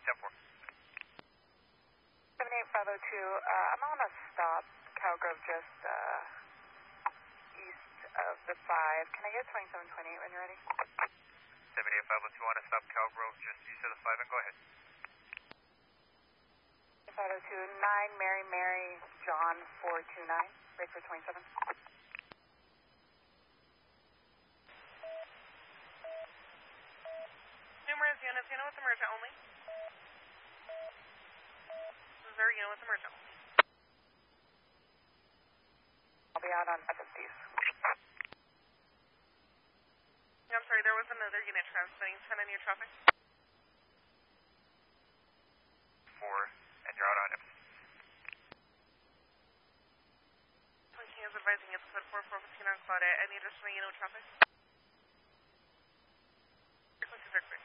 10-4. 78502, I'm on a stop, Cowgrove, just east of the 5. Can I get 2728 when you're ready? 78502 on a stop, Cowgrove, just east of the 5, and go ahead. 502, 9 Mary John 429, break for 27. Numerous units, unit with emergent only. Missouri unit with emergent only. I'll be out on FSDs. Yeah, I'm sorry, there was another unit transmitting 10 in your traffic. 4, and you're out on it. King is advising it's code 4415 on Claudette. Any additional unit with traffic? Frequencies are clear.